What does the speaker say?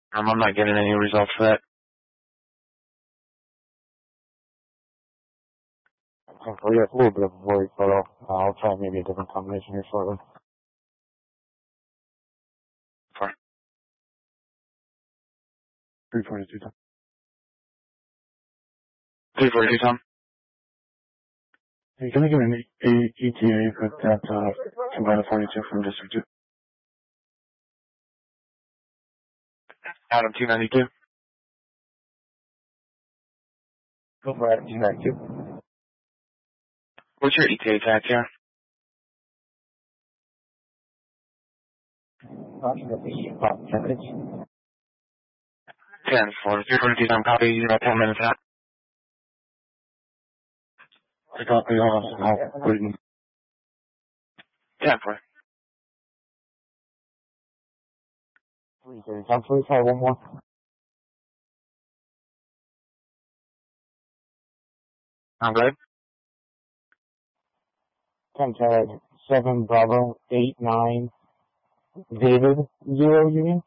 I'm not getting any results for that. Hopefully, it's a little bit of a blurry photo. I'll try maybe a different combination here shortly. Fine. 342, Tom. 342, Tom. Hey, can I get an ETA with that, combined 42 from District 2? Adam 292. Go for Adam 292. What's your ETA tag here? Approximately about 10 minutes. 10 for 342, Tom. Copy. You're about 10 minutes out. I copy, I'll put it in. 10 for. 330, Tom, please try one more. I'm good. 10 tag, 7 Bravo 8 9 David 0 Union.